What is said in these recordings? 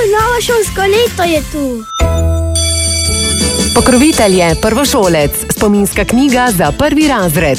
novo šolsko leto je tu. Pokrovitelj je prvošolec, spominska knjiga za 1. razred.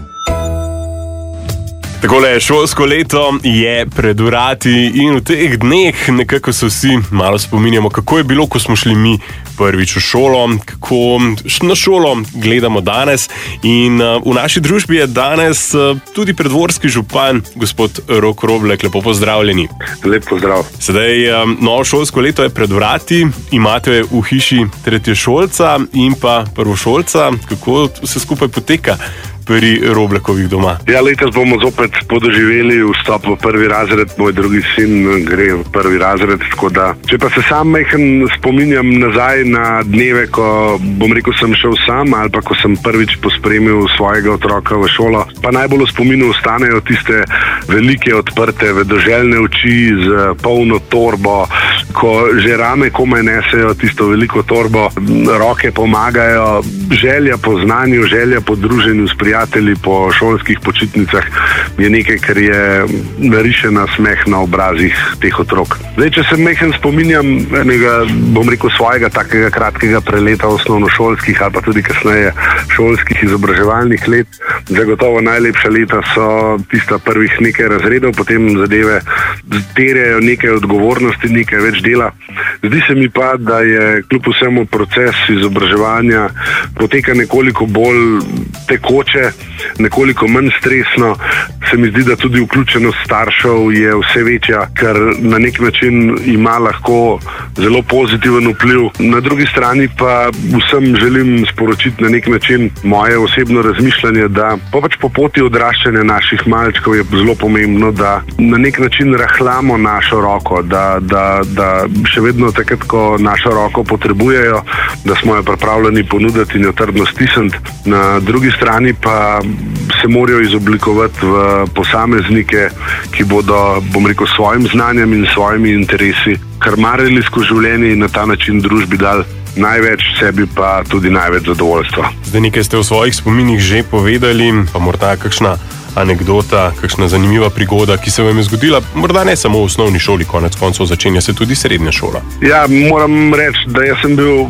Takole, šolsko leto je pred vrati in v teh dneh nekako se vsi malo spominjamo, kako je bilo, ko smo šli mi prvič v šolo, kako na šolo gledamo danes. In v naši družbi je danes tudi predvorski župan, gospod Rok Roblek. Lepo pozdravljeni. Lep pozdrav. Sedaj, novo šolsko leto je pred vrati, imate v hiši tretješolca in pa prvošolca. Kako vse skupaj poteka pri Roblekovih doma? Ja, letos bomo zopet podoživeli vstop v 1. razred. Moj drugi sin gre v 1. razred, tako da, če pa se sam majhen spominjam nazaj na dneve, ko, sem šel sam ali pa ko sem prvič pospremil svojega otroka v šolo, pa najbolj v spominu ostanejo tiste velike, odprte, vedoželjne oči z polno torbo, ko že rame komaj nesejo tisto veliko torbo, roke pomagajo, želja po znanju, želja po druženju s prijatelji po šolskih počitnicah je nekaj, kar je narišena smeh na obrazih teh otrok. Zdaj, če se majhen spominjam enega, svojega takega kratkega preleta osnovnošolskih ali pa tudi kasneje šolskih izobraževalnih let, zagotovo najlepša leta so tista prvih nekaj razredov, potem zadeve terjajo nekaj odgovornosti, nekaj več dela. Zdi se mi pa, da je kljub vsemu proces izobraževanja poteka nekoliko bolj tekoče, nekoliko manj stresno. Se mi zdi, da tudi vključenost staršev je vse večja, kar na nek način ima lahko zelo pozitiven vpliv. Na drugi strani pa vsem želim sporočiti na nek način moje osebno razmišljanje, da po poti odraščanja naših malčkov je zelo pomembno, da na nek način rahljamo našo roko, da še vedno takrat, ko našo roko potrebujejo, da smo jo pripravljeni ponuditi in jo trdno stisniti. Na drugi strani pa se morajo izoblikovati v posameznike, ki bodo, s svojim znanjem in svojimi interesi krmarili skozi življenje in na ta način družbi dali največ, sebi pa tudi največ zadovoljstva. Zdaj, nekaj ste v svojih spominih že povedali, pa morda kakšna anekdota, kakšna zanimiva prigoda, ki se vam je zgodila, morda ne samo v osnovni šoli, konec koncev začenja se tudi srednja šola. Ja, moram reči, da jaz sem bil,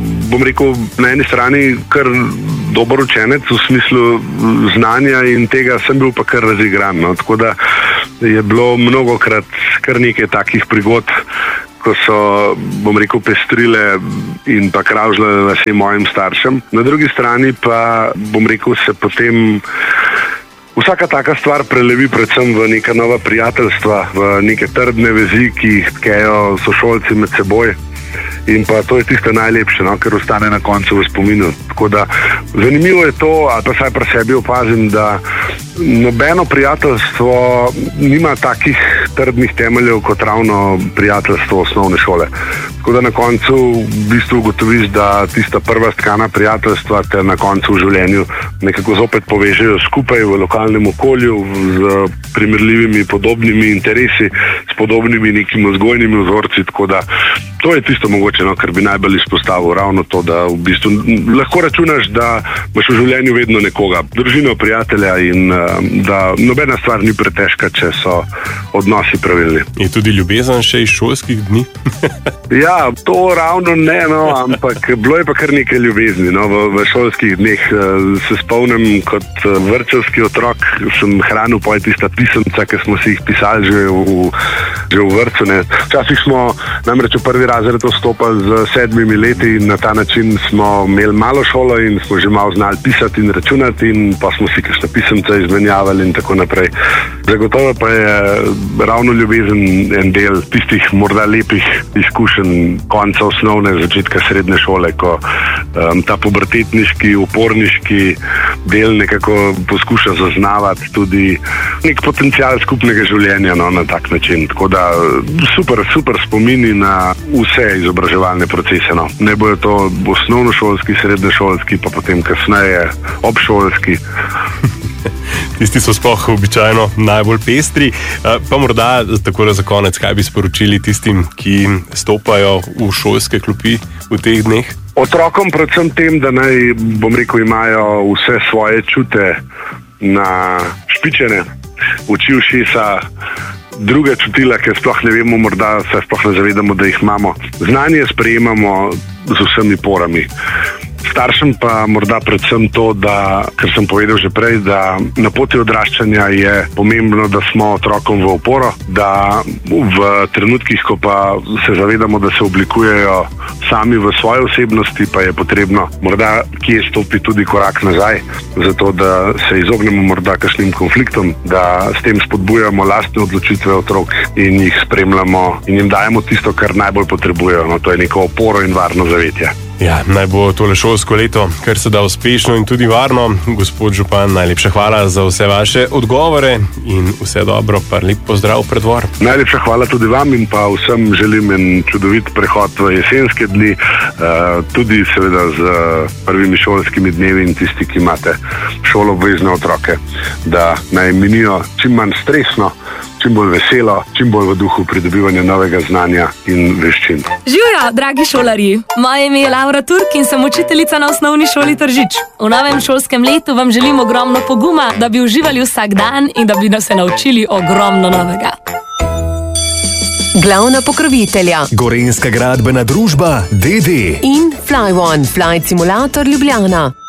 na eni strani kar dober učenec v smislu znanja in tega, sem bil pa kar razigran. No? Tako da je bilo mnogokrat kar nekaj takih prigod, ko so, pestrile in pa kravžljale lase mojim staršem. Na drugi strani pa, se potem vsaka taka stvar prelevi predvsem v neka nova prijateljstva, v neke trdne vezi, ki jih tkejo sošolci med seboj. In pa to je tisto najlepše, no, ker ostane na koncu v spominu. Tako da zanimivo je to, ali pa saj pri sebi opazim, da nobeno prijateljstvo nima takih trdnih temeljev kot ravno prijateljstvo osnovne šole. Tako da na koncu v bistvu ugotoviš, da tista prva stkana prijateljstva te na koncu v življenju nekako zopet povežejo skupaj v lokalnem okolju z primerljivimi podobnimi interesi, s podobnimi nekimi vzgojnimi vzorci. Tako da to je tisto mogoče, no, kar bi najbolj izpostavil, ravno to, da v bistvu lahko računaš, da imaš v življenju vedno nekoga, družino, prijatelja in da nobena stvar ni pretežka, če so odnosi pravilni. Je tudi ljubezen še iz šolskih dni? Ja, to ravno ne, no, ampak bilo je pa kar nekaj ljubezni, no, v šolskih dneh. Se spomnim, kot vrtčevski otrok sem hranil tista pisemca, ki smo si jih pisali že v vrtcu. Včasih smo namreč v 1. razred vstopali z 7 leti in na ta način smo imeli malo šolo in smo že malo znali pisati in računati in pa smo si kakšna pisemca izmenjavali in tako naprej. Zagotovo pa je ravno ljubezen en del tistih morda lepih izkušenj konca osnovne, začetka srednje šole, ko ta pubertetniški, uporniški del nekako poskuša zaznavati tudi nek potencial skupnega življenja, no, na tak način. Tako da super spomini na vse izobraževalne procese. No. Ne bojo to osnovnošolski, srednješolski, pa potem kasneje obšolski. Tisti so sploh običajno najbolj pestri. Pa morda takole za konec, kaj bi sporočili tistim, ki stopajo v šolske klopi v teh dneh? Otrokom predvsem tem, da naj, imajo vse svoje čute na špičene, oči, ušesa druga čutila, ki sploh ne vemo, morda se sploh ne zavedamo, da jih imamo. Znanje sprejemamo z vsemi porami. Staršem pa morda predvsem to, da, ker sem povedal že prej, da na poti odraščanja je pomembno, da smo otrokom v oporo, da v trenutkih, ko pa se zavedamo, da se oblikujejo sami v svoje osebnosti, pa je potrebno morda kje stopiti tudi korak nazaj, zato da se izognemo morda kakšnim konfliktom, da s tem spodbujamo lastne odločitve otrok in jih spremljamo in jim dajemo tisto, kar najbolj potrebujejo. No, to je neko oporo in varno zavetje. Ja, naj bo tole šolsko leto, kar se da uspešno in tudi varno. Gospod župan, najlepša hvala za vse vaše odgovore in vse dobro, pa lep pozdrav pred dvor. Najlepša hvala tudi vam in pa vsem želim en čudovit prehod v jesenske dni, tudi seveda z prvimi šolskimi dnevi in tisti, ki imate šoloobvezne otroke, da naj minijo čim manj stresno, čim bolj veselo, čim bolj v duhu pridobivanja novega znanja in veščin. Živjo, dragi šolarji! Moje ime je Laura Turk in sem učiteljica na osnovni šoli Tržič. V novem šolskem letu vam želim ogromno poguma, da bi uživali vsak dan in da bi nas se naučili ogromno novega. Glavna pokrovitelja Gorenjska gradbena družba DD in Fly1 Flight Simulator Ljubljana.